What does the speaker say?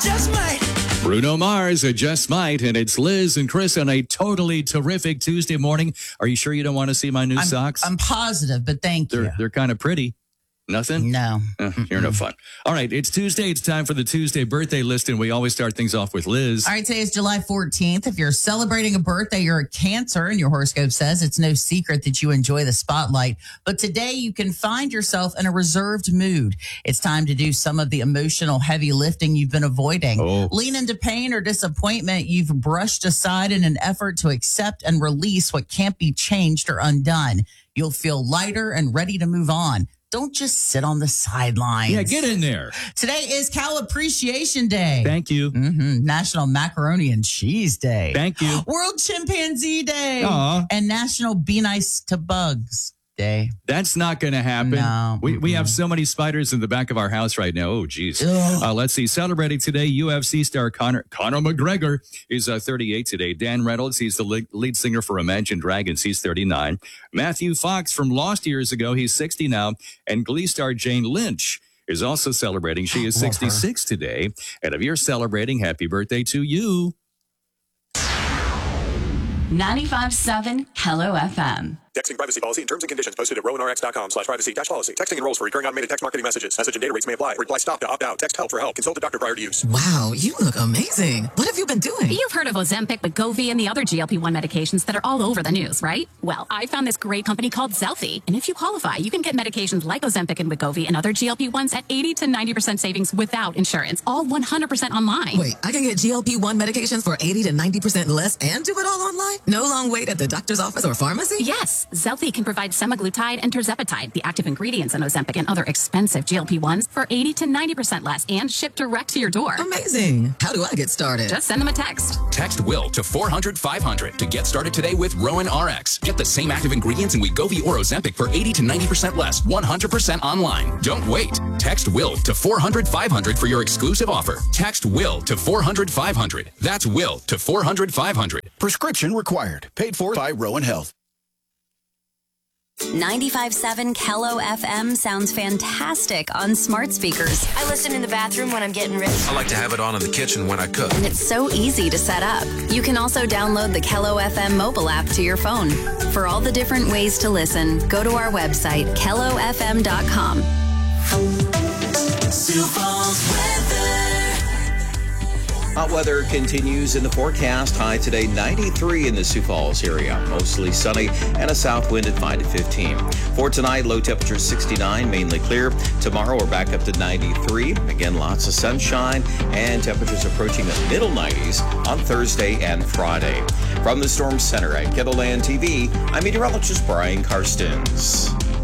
just might. Bruno Mars, I just might, and it's Liz and Chris on a totally terrific Tuesday morning. Are you sure you don't want to see my new socks? I'm positive, but thank you. They're kind of pretty. Nothing? No. You're no fun. All right, it's Tuesday. It's time for the Tuesday birthday list, and we always start things off with Liz. All right, today is July 14th. If you're celebrating a birthday, you're a Cancer, and your horoscope says it's no secret that you enjoy the spotlight. But today you can find yourself in a reserved mood. It's time to do some of the emotional heavy lifting you've been avoiding. Lean into pain or disappointment you've brushed aside in an effort to accept and release what can't be changed or undone. You'll feel lighter and ready to move on. Don't just sit on the sidelines. Yeah, get in there. Today is Cow Appreciation Day. Thank you. National Macaroni and Cheese Day. Thank you. World Chimpanzee Day. Aw. And National Be Nice to Bugs Day. That's not going to happen. No. We have so many spiders in the back of our house right now. Oh, geez. Let's see. Celebrating today, UFC star Conor McGregor is 38 today. Dan Reynolds, he's the lead singer for Imagine Dragons. He's 39. Matthew Fox from Lost years ago, he's 60 now. And Glee star Jane Lynch is also celebrating. She is 66 today. And if you're celebrating, happy birthday to you. 95.7 Hello FM. Texting privacy policy and terms and conditions posted at rowanrx.com/privacy-policy. Texting enrolls for recurring automated text marketing messages. Message and data rates may apply. Reply stop to opt out. Text help for help. Consult a doctor prior to use. Wow, you look amazing. What have you been doing? You've heard of Ozempic, Wegovy, and the other GLP-1 medications that are all over the news, right? Well, I found this great company called Zelfie. And if you qualify, you can get medications like Ozempic and Wegovy and other GLP-1s at 80 to 90% savings without insurance. All 100% online. Wait, I can get GLP-1 medications for 80 to 90% less and do it all online? No long wait at the doctor's office or pharmacy? Yes, Zelfie can provide semaglutide and tirzepatide, the active ingredients in Ozempic and other expensive GLP-1s, for 80 to 90% less and shipped direct to your door. Amazing. How do I get started? Just send them a text. Text WILL to 400-500 to get started today with Rowan RX. Get the same active ingredients in Wegovy or Ozempic for 80 to 90% less, 100% online. Don't wait. Text WILL to 400-500 for your exclusive offer. Text WILL to 400-500. That's WILL to 400-500. Prescription required. Paid for by Rowan Health. 95.7 Hello FM sounds fantastic on smart speakers. I listen in the bathroom when I'm getting ready. I like to have it on in the kitchen when I cook. And it's so easy to set up. You can also download the Hello FM mobile app to your phone. For all the different ways to listen, go to our website, kellofm.com. Sioux Falls weather. Hot weather continues in the forecast. High today, 93 in the Sioux Falls area. Mostly sunny and a south wind at 5 to 15. For tonight, low temperature 69, mainly clear. Tomorrow, we're back up to 93. Again, lots of sunshine and temperatures approaching the middle 90s on Thursday and Friday. From the Storm Center at Kettleland TV, I'm meteorologist Brian Karstens.